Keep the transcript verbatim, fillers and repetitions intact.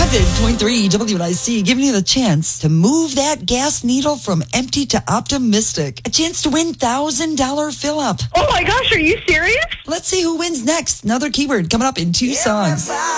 seven point three W N I C, giving you the chance to move that gas needle from empty to optimistic. A chance to win one thousand dollars fill-up. Oh my gosh, are you serious? Let's see who wins next. Another keyword coming up in two songs.